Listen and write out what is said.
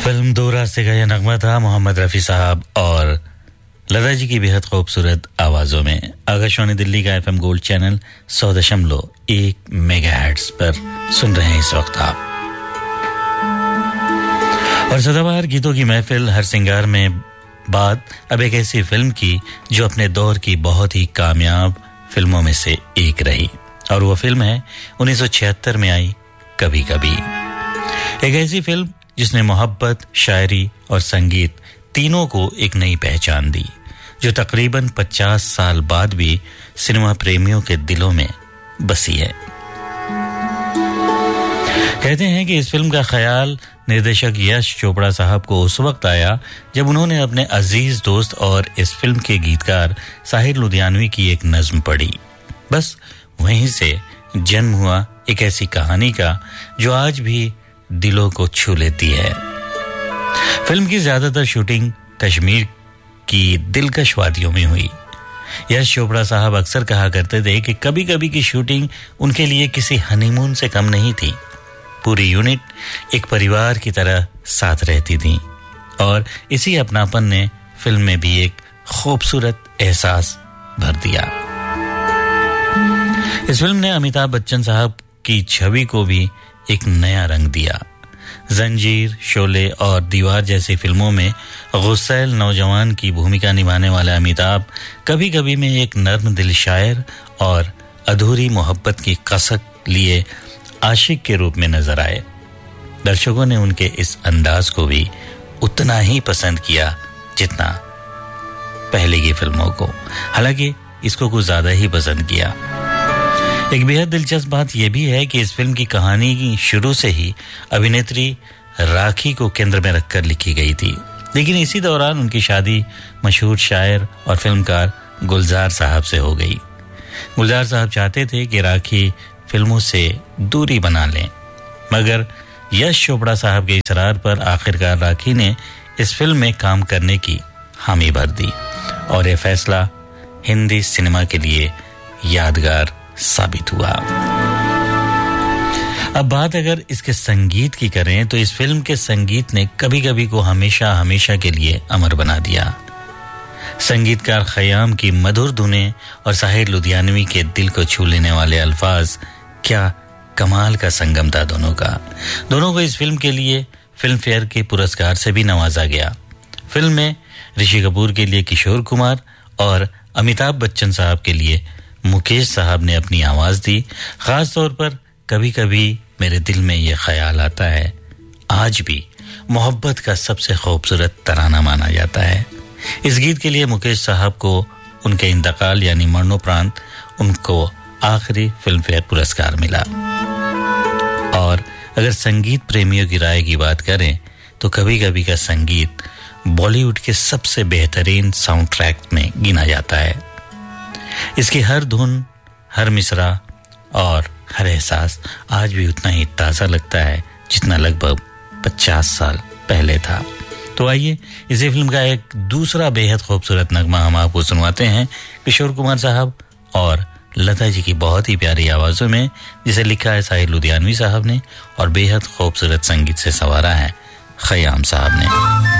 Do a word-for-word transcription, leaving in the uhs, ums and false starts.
Film दो रास्ते का यह नगमा था मोहम्मद रफ़ी साहब और लता जी की बेहद खूबसूरत आवाज़ों में। आकाशवाणी दिल्ली का एफएम गोल्ड चैनल सौ दशमलव एक मेगाहर्ट्ज़ पर सुन रहे हैं इस वक्त आप। और सदाबहार गीतों की महफिल हर सिंगार में बात अब एक ऐसी फिल्म की जो अपने दौर की बहुत ही कामयाब फिल्मों में से एक रही, और वो फिल्म है उन्नीस सौ छिहत्तर में आई कभी कभी। एक ऐसी फिल्म जिसने मोहब्बत, शायरी और संगीत तीनों को एक नई पहचान दी, जो तकरीबन पचास साल बाद भी सिनेमा प्रेमियों के दिलों में बसी है। कहते हैं कि इस फिल्म का ख्याल निर्देशक यश चोपड़ा साहब को उस वक्त आया जब उन्होंने अपने अजीज दोस्त और इस फिल्म के गीतकार साहिर लुधियानवी की एक नज्म पढ़ी। बस वहीं से जन्म हुआ एक ऐसी कहानी का जो आज भी दिलों को छू लेती है। फिल्म की ज्यादातर शूटिंग कश्मीर की दिलकश वादियों में हुई। यश चोपड़ा साहब अक्सर कहा करते थे कि कभी कभी की शूटिंग उनके लिए किसी हनीमून से कम नहीं थी। पूरी यूनिट एक परिवार की तरह साथ रहती थी, और इसी अपनापन ने फिल्म में भी एक खूबसूरत एहसास भर दिया। इस फिल्म ने अमिताभ बच्चन साहब की छवि को भी एक नया रंग दिया। जंजीर, शोले और दीवार जैसी फिल्मों में गुस्सैल नौजवान की भूमिका निभाने वाले अमिताभ कभी कभी में एक नर्म दिल शायर और अधूरी मोहब्बत की कसक लिए आशिक के रूप में नजर आए। दर्शकों ने उनके इस अंदाज को भी उतना ही पसंद किया जितना पहले की फिल्मों को, हालांकि इसको कुछ ज्यादा ही पसंद किया। एक बेहद दिलचस्प बात यह भी है कि इस फिल्म की कहानी की शुरू से ही अभिनेत्री राखी को केंद्र में रखकर लिखी गई थी, लेकिन इसी दौरान उनकी शादी मशहूर शायर और फिल्मकार गुलजार साहब से हो गई। गुलजार साहब चाहते थे कि राखी फिल्मों से दूरी बना लें, मगर यश चोपड़ा साहब के इशरार पर आखिरकार राखी ने इस फिल्म में काम करने की हामी भर दी, और यह फैसला हिंदी सिनेमा के लिए यादगार साबित हुआ। अब बात अगर इसके संगीत की करें तो इस फिल्म के संगीत ने कभी कभी को हमेशा हमेशा के लिए अमर बना दिया। संगीतकार खयाम की मधुर धुनें और साहिर लुधियानवी के दिल को छू लेने वाले अल्फाज, क्या कमाल का संगम था दोनों का। दोनों को इस फिल्म के लिए फिल्म फेयर के पुरस्कार से भी नवाजा गया। फिल्म में ऋषि कपूर के लिए किशोर कुमार और अमिताभ बच्चन साहब के लिए मुकेश साहब ने अपनी आवाज दी। खास तौर पर कभी कभी मेरे दिल में ये ख्याल आता है आज भी मोहब्बत का सबसे खूबसूरत तराना माना जाता है। इस गीत के लिए मुकेश साहब को उनके इंतकाल यानी मरणोपरांत उनको आखिरी फिल्म फेयर पुरस्कार मिला। और अगर संगीत प्रेमियों की राय की बात करें तो कभी कभी का संगीत बॉलीवुड के सबसे बेहतरीन साउंड ट्रैक में गिना जाता है। इसकी हर धुन, हर मिसरा और हर एहसास आज भी उतना ही ताज़ा लगता है जितना लगभग पचास साल पहले था। तो आइए इसी फिल्म का एक दूसरा बेहद खूबसूरत नगमा हम आपको सुनवाते हैं किशोर कुमार साहब और लता जी की बहुत ही प्यारी आवाज़ों में, जिसे लिखा है साहिर लुधियानवी साहब ने और बेहद खूबसूरत संगीत से संवारा है खयाम साहब ने।